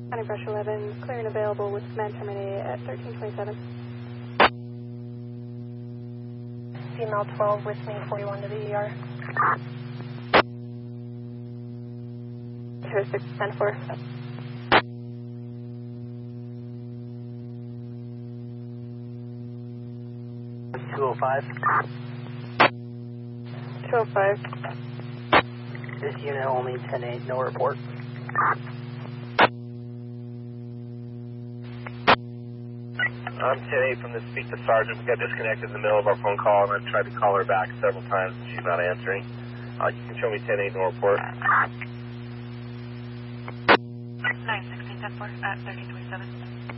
County Brush 11, clear and available with command terminated at 1327. Female 12 with me, 41 to the ER. 06, 10-4. $205. This unit only 10-8, no report. I'm 10-8 from the Speak to Sergeant. We got disconnected in the middle of our phone call, and I've tried to call her back several times, and she's not answering. You can show me 10-8, no report. 916, 10-4 at 1327.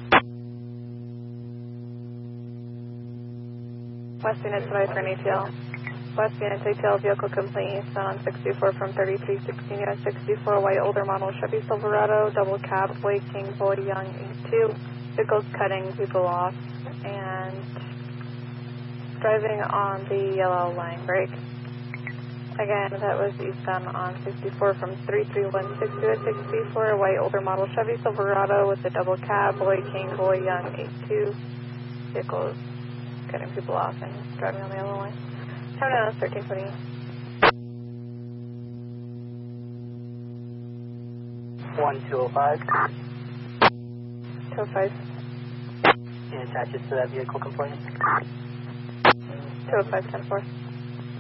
West Unit advised for an ATL. West Unit ATL vehicle complaint found on 64 from 3316 US 64, white older model Chevy Silverado, double cab, Boy King, Boy Young, 82. Vehicles cutting people off and driving on the yellow line brake. Again, that was eastbound on 64 from 3316 US 64, white older model Chevy Silverado with a double cab, Boy King, Boy Young, 82. Vehicles cutting people off and driving on the yellow line. Time now is 1320. 1205. 205. And attaches to that vehicle complaint. 205, 10-4.